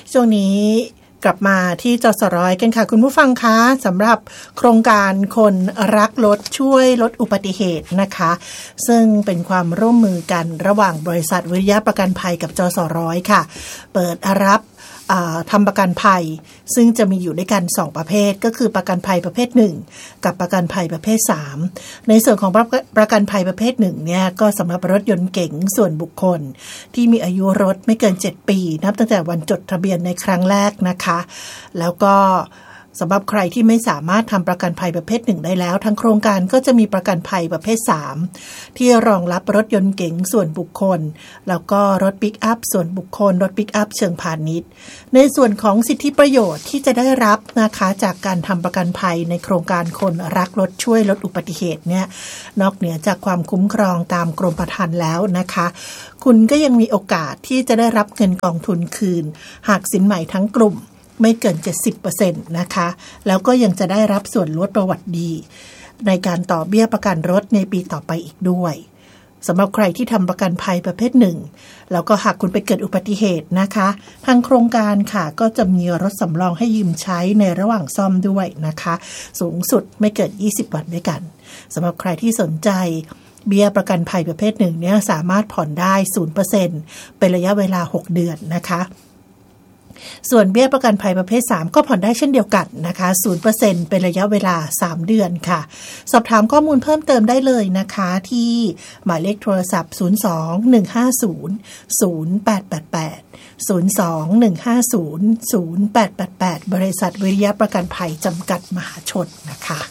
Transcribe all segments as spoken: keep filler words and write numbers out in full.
ช่วงนี้กลับมาที่จสร้อยกันค่ะคุณผู้ฟังคะสำหรับโครงการคนรักรถช่วยลดอุบัติเหตุนะคะซึ่งเป็นความร่วมมือกันระหว่างบริษัทวิริยะประกันภัยกับจสร้อยค่ะเปิดรับทำประกันภัยซึ่งจะมีอยู่ด้วยกันสองประเภทก็คือประกันภัยประเภทหนึ่งกับประกันภัยประเภทสามในส่วนของประกันภัยประเภทหนึ่งเนี่ยก็สำหรับรถยนต์เก๋งส่วนบุคคลที่มีอายุรถไม่เกินเจ็ดปีนับตั้งแต่วันจดทะเบียนในครั้งแรกนะคะแล้วก็สำหรับใครที่ไม่สามารถทำประกันภัยประเภทหนึ่งได้แล้วทางโครงการก็จะมีประกันภัยประเภทสามที่รองรับรถยนต์เก๋งส่วนบุคคลแล้วก็รถปิกอัพส่วนบุคคลรถปิกอัพเชิงพาณิชย์ในส่วนของสิทธิประโยชน์ที่จะได้รับนะคะจากการทำประกันภัยในโครงการคนรักรถช่วยลดอุบัติเหตุเนี่ยนอกเหนือจากความคุ้มครองตามกรมธรรม์แล้วนะคะคุณก็ยังมีโอกาสที่จะได้รับเงินกองทุนคืนหากสินใหม่ทั้งกลุ่มไม่เกิน เจ็ดสิบเปอร์เซ็นต์ นะคะแล้วก็ยังจะได้รับส่วนลดประวัติดีในการต่อเบี้ยประกันรถในปีต่อไปอีกด้วยสำหรับใครที่ทำประกันภัยประเภทหนึ่งแล้วก็หากคุณไปเกิดอุบัติเหตุนะคะทางโครงการค่ะก็จะมีรถสำรองให้ยืมใช้ในระหว่างซ่อมด้วยนะคะสูงสุดไม่เกินยี่สิบวันด้วยกันสำหรับใครที่สนใจเบี้ยประกันภัยประเภทหนึ่งเนี่ยสามารถผ่อนได้ ศูนย์เปอร์เซ็นต์ เป็นระยะเวลาหกเดือนนะคะส่วนเบี้ยประกันภัยประเภทสามก็ผ่อนได้เช่นเดียวกันนะคะ ศูนย์เปอร์เซ็นต์ เป็นระยะเวลาสามเดือนค่ะสอบถามข้อมูลเพิ่มเติมได้เลยนะคะที่หมายเลขโทรศัพท์ศูนย์ สอง หนึ่ง ห้า ศูนย์ ศูนย์ แปด แปด แปด ศูนย์ สอง หนึ่ง ห้า ศูนย์ ศูนย์ แปด แปด แปดบริษัทวิริยะประกันภัยจำกัดมหาชนนะคะ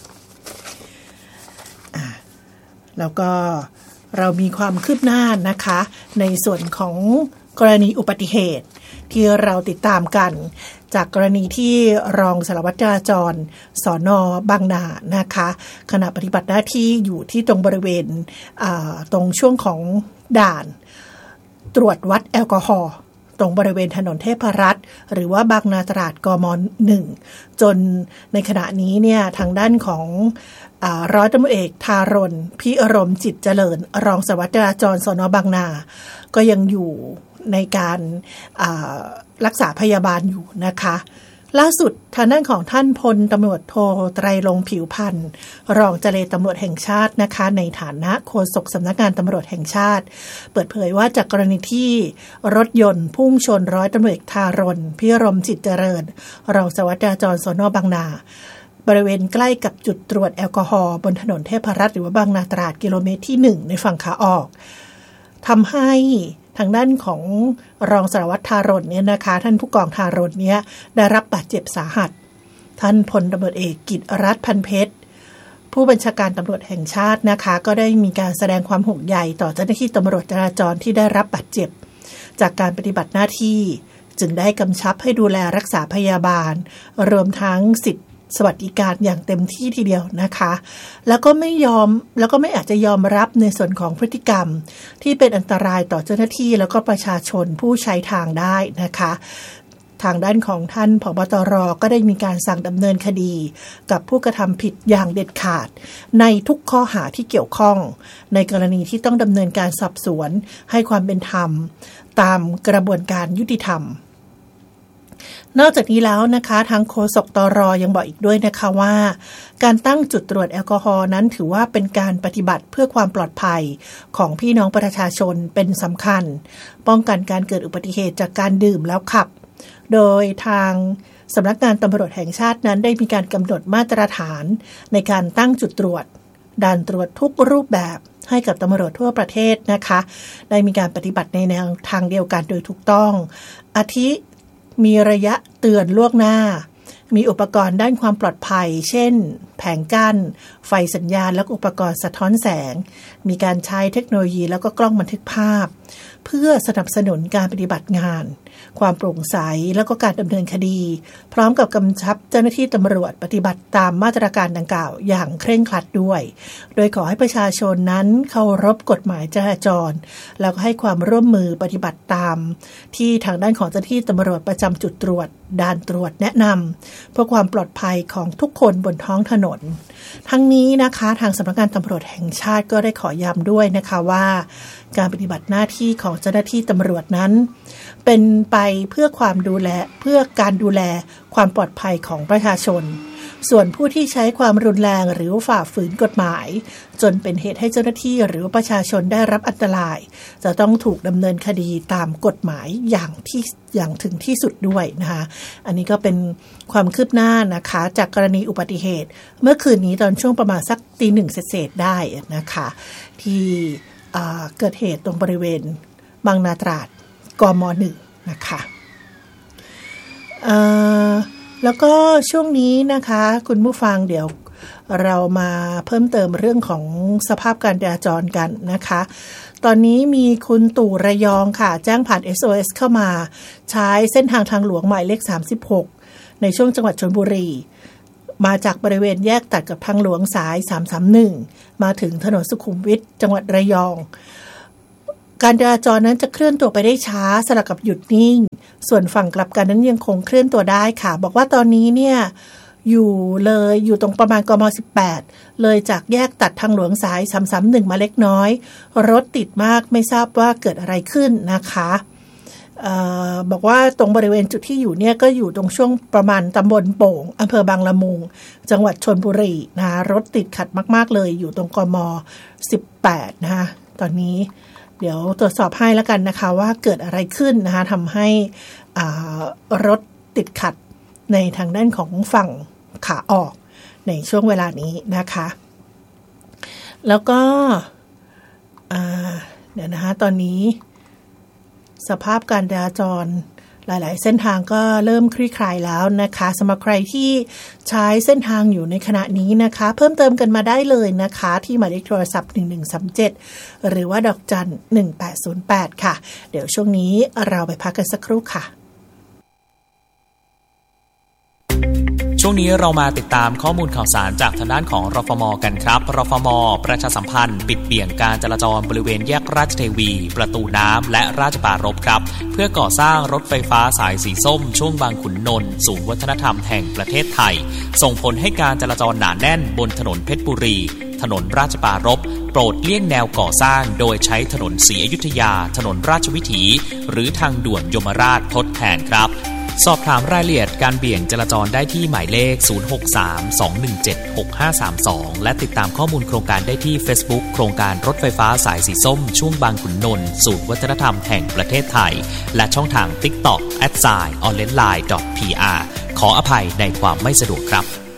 อ่าแล้วก็เรามีความคืบหน้านะคะในส่วนของกรณีอุบัติเหตุที่เราติดตามกันจากกรณีที่รองสารวัตรจราจรสน.บางนานะคะขณะปฏิบัติหน้าที่อยู่ที่ตรงบริเวณตรงช่วงของด่านตรวจวัดแอลกอฮอล์ตรงบริเวณถนนเทพรัตน์หรือว่าบางนาตราดกม.หนึ่งจนในขณะนี้เนี่ยทางด้านของร้อยตำรวจเอกทารณพิรมจิตเจริญรองสารวัตรจราจรสน.บางนาก็ยังอยู่ในการรักษาพยาบาลอยู่นะคะล่าสุดทางด้านของท่านพลตำรวจโทไตรรงค์ผิวพันธ์รองเจรตำรวจแห่งชาตินะคะในฐานะโฆษกสำนักงานตำรวจแห่งชาติเปิดเผยว่าจากกรณีที่รถยนต์พุ่งชนร้อยตำรวจเอกทารณพิรมจิตเจริญรองสารวัตรจราจรสน.บางนาบริเวณใกล้กับจุดตรวจแอลกอฮอล์บนถนนเทพรัตน์หรือว่าบางนาตราดกิโลเมตรที่หนึ่งในฝั่งขาออกทำให้ทางด้านของรองสารวัตรทารณเนี่ยนะคะท่านผู้กองทารณเนี่ยได้รับบาดเจ็บสาหัสท่านพลตำรวจเอกกิตติรัตน์พันเพชรผู้บัญชาการตำรวจแห่งชาตินะคะก็ได้มีการแสดงความห่วงใยต่อเจ้าหน้าที่ตำรวจจราจรที่ได้รับบาดเจ็บจากการปฏิบัติหน้าที่จึงได้กำชับให้ดูแลรักษาพยาบาลรวมทั้งสิทธิสวัสดิการอย่างเต็มที่ทีเดียวนะคะแล้วก็ไม่ยอมแล้วก็ไม่อาจจะยอมรับในส่วนของพฤติกรรมที่เป็นอันตรายต่อเจ้าหน้าที่แล้วก็ประชาชนผู้ใช้ทางได้นะคะทางด้านของท่านผบ.ตร.ก็ได้มีการสั่งดำเนินคดีกับผู้กระทำผิดอย่างเด็ดขาดในทุกข้อหาที่เกี่ยวข้องในกรณีที่ต้องดำเนินการสอบสวนให้ความเป็นธรรมตามกระบวนการยุติธรรมนอกจากนี้แล้วนะคะทางโฆษกตร.ยังบอกอีกด้วยนะคะว่าการตั้งจุดตรวจแอลกอฮอล์นั้นถือว่าเป็นการปฏิบัติเพื่อความปลอดภัยของพี่น้องประชาชนเป็นสำคัญป้องกันการเกิดอุบัติเหตุจากการดื่มแล้วขับโดยทางสำนักงานตำรวจแห่งชาตินั้นได้มีการกำหนดมาตรฐานในการตั้งจุดตรวจด่านตรวจทุกรูปแบบให้กับตำรวจทั่วประเทศนะคะได้มีการปฏิบัติในแนวทางเดียวกันโดยถูกต้องอาทิมีระยะเตือนล่วงหน้ามีอุปกรณ์ด้านความปลอดภัยเช่นแผงกั้นไฟสัญญาณและอุปกรณ์สะท้อนแสงมีการใช้เทคโนโลยีแล้วก็กล้องบันทึกภาพเพื่อสนับสนุนการปฏิบัติงานความโปร่งใสแล้วก็การดำเนินคดีพร้อมกับกำชับเจ้าหน้าที่ตำรวจปฏิบัติตามมาตรการดังกล่าวอย่างเคร่งครัดด้วยโดยขอให้ประชาชนนั้นเคารพกฎหมายจราจรแล้วก็ให้ความร่วมมือปฏิบัติตามที่ทางด้านของเจ้าหน้าที่ตำรวจประจำจุดตรวจด่านตรวจแนะนำเพื่อความปลอดภัยของทุกคนบนท้องถนนทั้งนี้นะคะทางสำนักงานตำรวจแห่งชาติก็ได้ขอย้ำด้วยนะคะว่าการปฏิบัติหน้าที่ของเจ้าหน้าที่ตำรวจนั้นเป็นไปเพื่อความดูแลเพื่อการดูแลความปลอดภัยของประชาชนส่วนผู้ที่ใช้ความรุนแรงหรือฝ่าฝืนกฎหมายจนเป็นเหตุให้เจ้าหน้าที่หรือประชาชนได้รับอันตรายจะต้องถูกดำเนินคดีตามกฎหมายอย่างที่อย่างถึงที่สุดด้วยนะคะอันนี้ก็เป็นความคืบหน้านะคะจากกรณีอุบัติเหตุเมื่อคืนนี้ตอนช่วงประมาณสักตีหนึ่งเศษๆได้นะคะที่เกิดเหตุตรงบริเวณบางนาตราดกม.หนึ่งนะคะแล้วก็ช่วงนี้นะคะคุณผู้ฟังเดี๋ยวเรามาเพิ่มเติมเรื่องของสภาพการจราจรกันนะคะตอนนี้มีคุณตู่ระยองค่ะแจ้งผ่าน เอส โอ เอส เข้ามาใช้เส้นทางทางหลวงหมายเลขสามสิบหกในช่วงจังหวัดชลบุรีมาจากบริเวณแยกตัดกับทางหลวงสายสามสามหนึ่งมาถึงถนนสุขุมวิทจังหวัดระยองการจราจรนั้นจะเคลื่อนตัวไปได้ช้าสลับกับหยุดนิ่งส่วนฝั่งกลับกันนั้นยังคงเคลื่อนตัวได้ค่ะบอกว่าตอนนี้เนี่ยอยู่เลยอยู่ตรงประมาณกม.สิบแปดเลยจากแยกตัดทางหลวงสายสามสามหนึ่งมาเล็กน้อยรถติดมากไม่ทราบว่าเกิดอะไรขึ้นนะคะเอ่อบอกว่าตรงบริเวณจุดที่อยู่เนี่ยก็อยู่ตรงช่วงประมาณตำบลโป่งอำเภอบางละมุงจังหวัดชลบุรีนะคะรถติดขัดมากๆเลยอยู่ตรงกม.สิบแปดนะคะตอนนี้เดี๋ยวตรวจสอบให้แล้วกันนะคะว่าเกิดอะไรขึ้นนะคะทำให้รถติดขัดในทางด้านของฝั่งขาออกในช่วงเวลานี้นะคะแล้วก็เดี๋ยวนะคะตอนนี้สภาพการจราจรหลายๆเส้นทางก็เริ่มคลี่คลายแล้วนะคะสำหรับใครที่ใช้เส้นทางอยู่ในขณะนี้นะคะเพิ่มเติมกันมาได้เลยนะคะที่หมายเลขโทรศัพท์หนึ่งหนึ่งสามเจ็ดหรือว่าดอกจันหนึ่งแปดศูนย์แปดค่ะเดี๋ยวช่วงนี้เราไปพักกันสักครู่ค่ะช่วงนี้เรามาติดตามข้อมูลข่าวสารจากทางด้านของรฟม.กันครับรฟม.ประชาสัมพันธ์ปิดเบี่ยงการจราจรบริเวณแยกราชเทวีประตูน้ำและราชปรารภครับเพื่อก่อสร้างรถไฟฟ้าสายสีส้มช่วงบางขุนนนท์ศูนย์วัฒนธรรมแห่งประเทศไทยส่งผลให้การจราจรหนาแน่นบนถนนเพชรบุรีถนนราชปรารภโปรดเลี่ยงแนวก่อสร้างโดยใช้ถนนศรีอยุธยาถนนราชวิถีหรือทางด่วนยมราชทดแทนครับสอบถามรายละเอียดการเบี่ยงจราจรได้ที่หมายเลขศูนย์ หก สาม สอง หนึ่ง เจ็ด หก ห้า สาม สองและติดตามข้อมูลโครงการได้ที่ Facebook โครงการรถไฟฟ้าสายสีส้มช่วงบางขุนนนท์ศูนย์วัฒนธรรมแห่งประเทศไทยและช่องทาง TikTok แอท ไซน์ ออนไลน์ ดอท พี อาร์ ขออภัยในความไม่สะดวกครับ